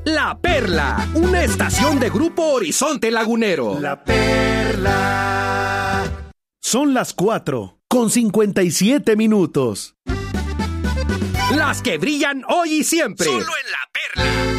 La Perla, una estación de Grupo Horizonte Lagunero. La Perla. Son las 4:57. Las que brillan hoy y siempre. Solo en La Perla.